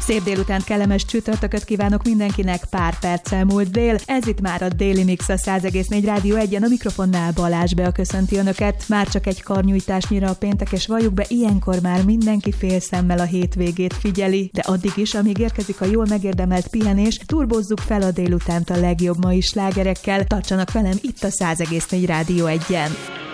Szép délután, kellemes csütörtököt kívánok mindenkinek, pár perccel múlt dél. Ez itt már a Déli Mix, a 100,4 Rádió 1-en, a mikrofonnál Balázs Bea köszönti önöket. Már csak egy karnyújtásnyira a péntek, és valljuk be, ilyenkor már mindenki félszemmel a hétvégét figyeli. De addig is, amíg érkezik a jól megérdemelt pihenés, turbózzuk fel a délutánt a legjobb mai slágerekkel. Tartsanak velem itt a 100,4 Rádió 1-en.